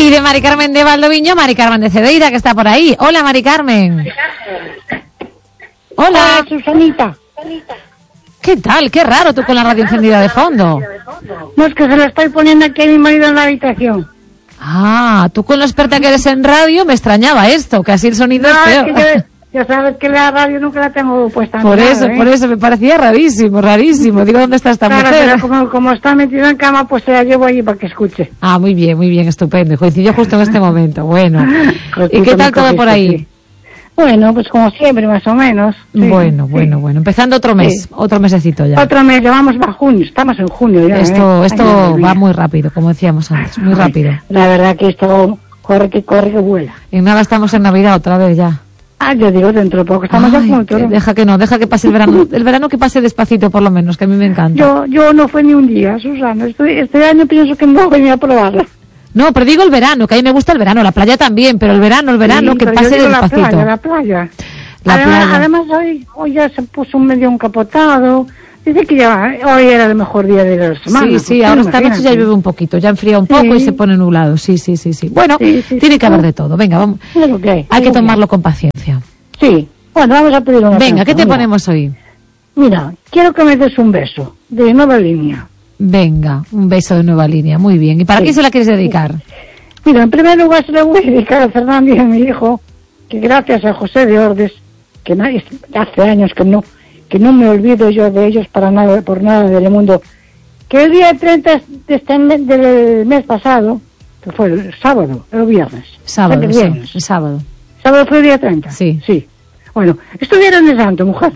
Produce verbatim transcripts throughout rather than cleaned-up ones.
Y de Mari Carmen de Valdoviño, Mari Carmen de Cedeira, que está por ahí. Hola, Mari Carmen. Hola. Hola, Susanita. ¿Qué tal? Qué raro tú con la radio encendida de fondo. No, es que se la estoy poniendo aquí a mi marido en la habitación. Ah, tú con lo experta que eres en radio, me extrañaba esto, que así el sonido No, es es peor. que yo, ya sabes que la radio nunca la tengo puesta. Por nada, eso, ¿eh? por eso, me parecía rarísimo, rarísimo. Digo, ¿dónde está esta Claro, mujer? pero como, como está metido en cama, pues se la llevo allí para que escuche. Ah, muy bien, muy bien, estupendo. Coincidió justo en este momento. Bueno. Pues ¿Y tú qué tal me todo por cogiste, ahí? sí. Bueno, pues como siempre, más o menos. Sí, Bueno, sí. bueno, bueno. Empezando otro mes, Sí. otro mesecito ya. Otro mes, ya vamos a junio, estamos en junio ya. Esto, ¿eh? esto Ay, madre va mía. muy rápido, como decíamos antes, muy rápido. La verdad que esto corre que corre que vuela. En nada estamos en Navidad otra vez ya. Ah, yo digo, dentro de poco estamos Ay, ya juntos. que ¿no? deja que no, deja que pase el verano. El verano que pase despacito por lo menos, que a mí me encanta. Yo, yo no fue ni un día, Susana. Este, este año pienso que no venía a probarla. No, pero digo el verano, que a mí me gusta el verano, la playa también, pero el verano, el verano, Sí, que pero yo pase digo despacito. La playa, la playa. La además, playa. además hoy, hoy ya se puso un medio encapotado. Dice que ya hoy era el mejor día de la semana. Sí, pues sí, tú ahora esta noche ya imagínate. llueve un poquito, ya enfría un poco Sí. y se pone nublado. Sí, sí, sí, sí. Bueno, Sí, sí, tiene sí. que haber de todo. Venga, vamos. Es lo que hay, Hay es que lo tomarlo con paciencia. hay. Sí. Bueno, vamos a pedir una Venga, ¿qué canción, te mira. ponemos hoy? Mira, quiero que me des un beso de Nueva Línea. Venga, un beso de Nueva Línea. Muy bien. ¿Y para Sí. quién se la quieres dedicar? Mira, en primer lugar se le voy a dedicar a Fernando y a mi hijo, que gracias a José de Ordes, que nadie, hace años que no, que no me olvido yo de ellos para nada, por nada del mundo, que el día treinta de este mes, del mes pasado, que fue el sábado, el viernes. Sábado, el sí, viernes. el sábado. Sábado fue el día treinta. Sí. Sí. Bueno, estuvieron de santo, mujer.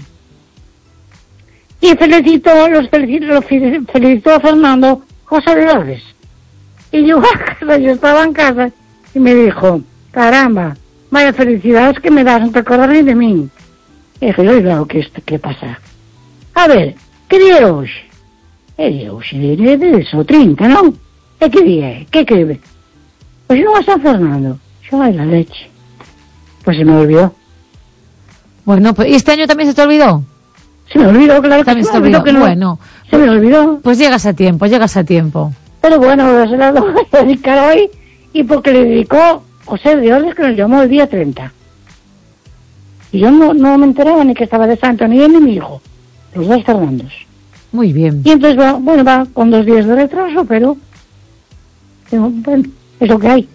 Y felicitó, los felicitó, los felicitó a Fernando José de Ordes. Y yo, yo estaba en casa y me dijo, caramba, vaya felicidades que me das, no te acordaré de mí. Y dije, oiga, ¿qué, qué pasa? A ver, ¿qué día é hoxe? É día hoxe de, de eso, trinta, non? E que día é? Que que? Pois non a San Fernando. Yo, ay, la leche. Pues se me olvidó. Bueno, pues ¿y este año también se te olvidó? Se me olvidó, claro que También se se te me olvidó olvidó. que no. Bueno, Se me olvidó. pues llegas a tiempo, llegas a tiempo. Pero bueno, se la voy a dedicar hoy y porque le dedicó José de Ordes, que nos llamó el día treinta. Y yo no, no me enteraba ni que estaba de santo, ni él ni mi hijo. Los dos Fernandos. Muy bien. Y entonces va, bueno, va con dos días de retraso, pero digo, bueno, es lo que hay.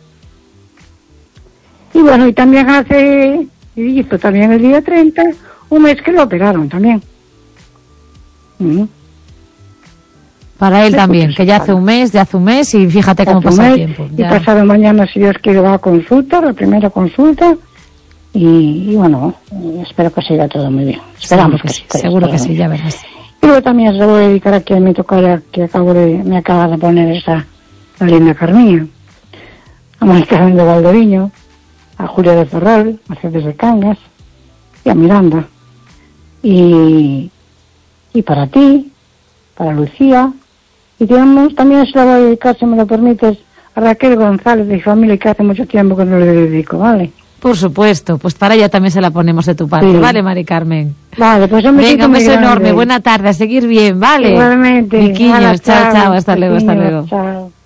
Y bueno, y también hace, y hizo también el día treinta, un mes que lo operaron también. Mm. Para él Sí, también, pues, que ya hace un mes, ya hace un mes y fíjate cómo Hace un pasa el mes, tiempo. Y Ya. pasado mañana, si Dios quiere, va a consulta, la primera consulta. Y, y bueno, espero que siga todo muy bien. Esperamos Seguro que que, sí, sí. seguro que sí, ya verás. Y luego también se lo voy a dedicar aquí a mi tocara, que acabo de, me acaba de poner esa, la linda Carmilla. A Mari Carmen de Valdoviño, a Julia de Ferrol, a Mercedes de Cangas y a Miranda. Y, y para ti, para Lucía, y digamos, también se la voy a dedicar, si me lo permites, a Raquel González de mi familia, que hace mucho tiempo que no le dedico, ¿vale? Por supuesto, pues para ella también se la ponemos de tu parte, Sí. ¿vale, Mari Carmen? Vale, pues un besito Venga, un muy beso grande. enorme, buena tarde, a seguir bien, ¿vale? Igualmente. Miquiños, Hala, chao, chao, hasta luego, hasta Miquiños, luego. Chao.